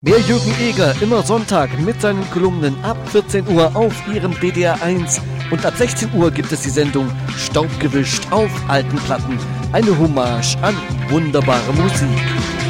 Der Jürgen Eger, immer Sonntag mit seinen Kolumnen ab 14 Uhr auf Ihrem DDR 1. Und ab 16 Uhr gibt es die Sendung Staubgewischt auf alten Platten. Eine Hommage an wunderbare Musik.